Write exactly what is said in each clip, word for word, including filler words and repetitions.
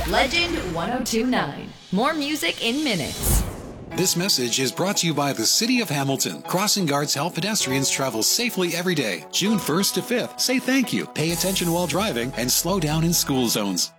Legend one oh two point nine. More music in minutes. This message is brought to you by the City of Hamilton. Crossing guards help pedestrians travel safely every day. June first to fifth. Say thank you, pay attention while driving, and slow down in school zones.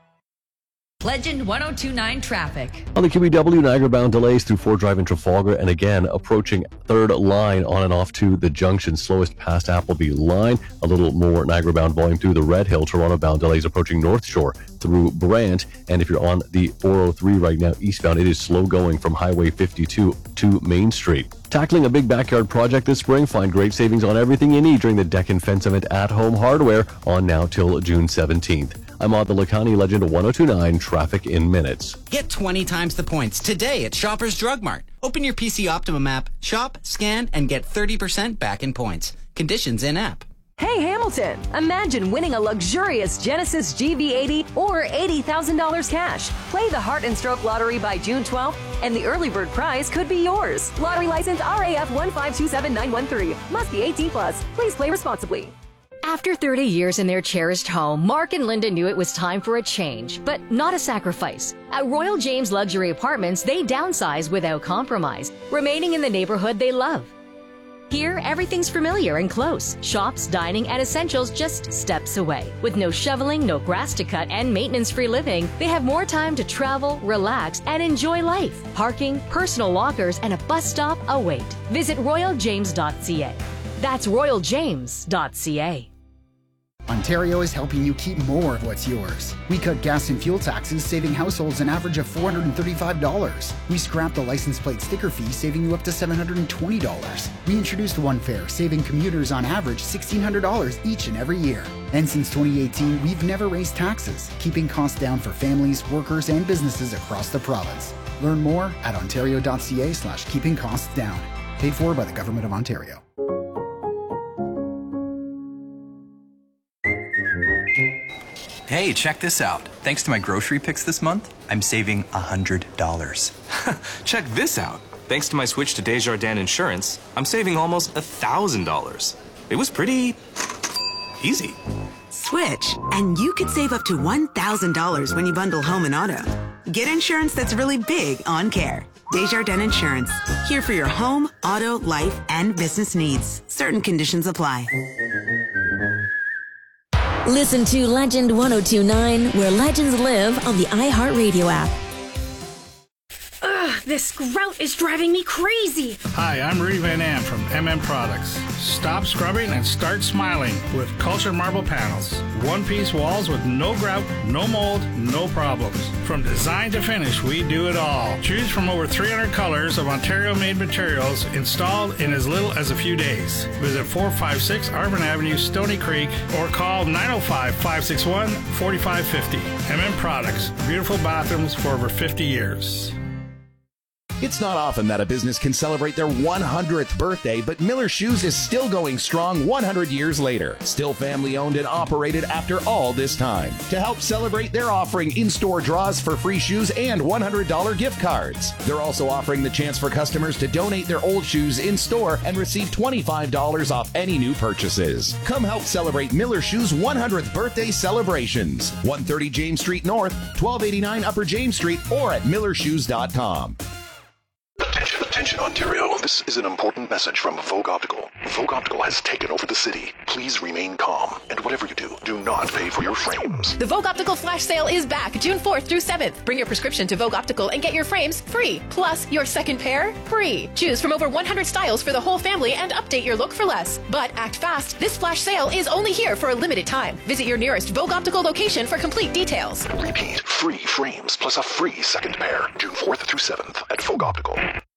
Legend one oh two point nine traffic. On the Q B W, Niagara-bound delays through Fort Drive in Trafalgar, and again, approaching third line on and off to the junction, slowest past Appleby line. A little more Niagara-bound volume through the Red Hill. Toronto-bound delays approaching North Shore through Brant, and if you're on the four oh three right now eastbound, it is slow going from Highway fifty-two to Main Street. Tackling a big backyard project this spring, find great savings on everything you need during the Deck and Fence event at Home Hardware on now till June seventeenth. I'm on the Lacani Legend one oh two point nine Traffic in Minutes. Get twenty times the points today at Shoppers Drug Mart. Open your P C Optimum app, shop, scan, and get thirty percent back in points. Conditions in-app. Hey Hamilton, imagine winning a luxurious Genesis G V eighty or eighty thousand dollars cash. Play the Heart and Stroke Lottery by June twelfth and the early bird prize could be yours. Lottery license R A F one five two seven nine one three. Must be eighteen plus. Please play responsibly. After thirty years in their cherished home, Mark and Linda knew it was time for a change, but not a sacrifice. At Royal James Luxury Apartments, they downsize without compromise, remaining in the neighborhood they love. Here, everything's familiar and close. Shops, dining, and essentials just steps away. With no shoveling, no grass to cut, and maintenance-free living, they have more time to travel, relax, and enjoy life. Parking, personal lockers, and a bus stop await. Visit royal james dot c a. That's royal james dot c a. Ontario is helping you keep more of what's yours. We cut gas and fuel taxes, saving households an average of four hundred thirty-five dollars. We scrapped the license plate sticker fee, saving you up to seven hundred twenty dollars. We introduced One Fare, saving commuters on average sixteen hundred dollars each and every year. And since twenty eighteen, we've never raised taxes, keeping costs down for families, workers, and businesses across the province. Learn more at ontario dot c a slash keeping costs down. Paid for by the Government of Ontario. Hey, check this out. Thanks to my grocery picks this month, I'm saving one hundred dollars. Check this out. Thanks to my switch to Desjardins Insurance, I'm saving almost one thousand dollars. It was pretty easy. Switch, and you could save up to one thousand dollars when you bundle home and auto. Get insurance that's really big on care. Desjardins Insurance. Here for your home, auto, life, and business needs. Certain conditions apply. Listen to Legend one oh two point nine, where legends live, on the iHeartRadio app. Ugh, this grout is driving me crazy. Hi, I'm Rudy Van Am from M M Products. Stop scrubbing and start smiling with Culture Marble Panels. One-piece walls with no grout, no mold, no problems. From design to finish, we do it all. Choose from over three hundred colors of Ontario-made materials installed in as little as a few days. Visit four five six Arvin Avenue, Stony Creek, or call nine oh five, five six one, four five five oh. M M Products. Beautiful bathrooms for over fifty years. It's not often that a business can celebrate their one hundredth birthday, but Miller Shoes is still going strong one hundred years later. Still family owned and operated after all this time. To help celebrate, they're offering in-store draws for free shoes and one hundred dollars gift cards. They're also offering the chance for customers to donate their old shoes in-store and receive twenty-five dollars off any new purchases. Come help celebrate Miller Shoes' one hundredth birthday celebrations. one thirty James Street North, twelve eighty-nine Upper James Street, or at miller shoes dot com. Attention, attention, Ontario. This is an important message from Vogue Optical. Vogue Optical has taken over the city. Please remain calm, and whatever you do, do not pay for your frames. The Vogue Optical Flash Sale is back June fourth through seventh. Bring your prescription to Vogue Optical and get your frames free. Plus, your second pair free. Choose from over one hundred styles for the whole family and update your look for less. But act fast. This flash sale is only here for a limited time. Visit your nearest Vogue Optical location for complete details. Repeat, free frames plus a free second pair. June fourth through seventh at Vogue Optical.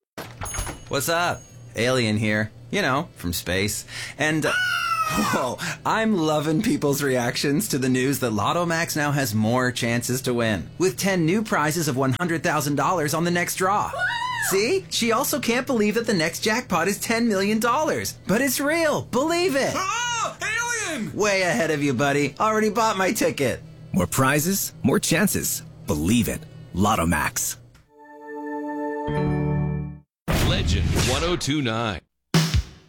What's up? Alien here. You know, from space. And, uh, whoa, I'm loving people's reactions to the news that Lotto Max now has more chances to win, with ten new prizes of one hundred thousand dollars on the next draw. See? She also can't believe that the next jackpot is ten million dollars. But it's real. Believe it. Ah! Alien! Way ahead of you, buddy. Already bought my ticket. More prizes, more chances. Believe it. Lotto Max. Legend one oh two point nine.